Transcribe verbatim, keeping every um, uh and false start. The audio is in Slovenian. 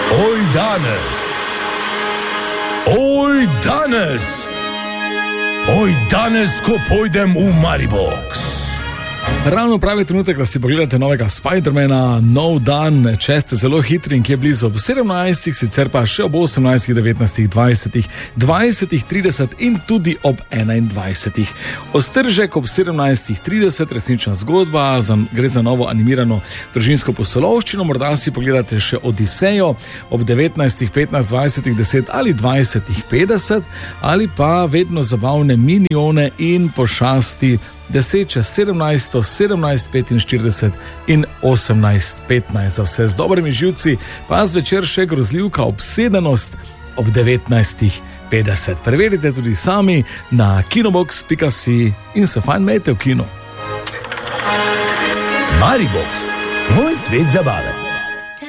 Oj danes, oj danes, oj danes, ko pojdem v Maribox. Ravno pravi trenutek, da si pogledate novega Spidermana, nov dan, če ste zelo hitri in ki je blizu ob sedemnajstih, sicer pa še ob osemnajstih, devetnajstih, dvajsetih, dvajsetih, trideset in tudi ob enaindvajsetih. Ostržek ob sedemnajstih trideset, resnična zgodba, za, gre za novo animirano družinsko pustolovščino, morda si pogledate še Odisejo ob devetnajstih, petnajst, dvajsetih, deset ali dvajsetih, petdeset, ali pa vedno zabavne Minione in Pošasti deset čez sedemnajst, sedemnajst petinštirideset in osemnajst petnajst. Za vse z dobrimi živci, pa zvečer še grozljivka Obsedenost ob devetnajstih petdeset. Preverite tudi sami na kinobox pika si in se fajn imejte v kinu. Maribox, moj svet zabave.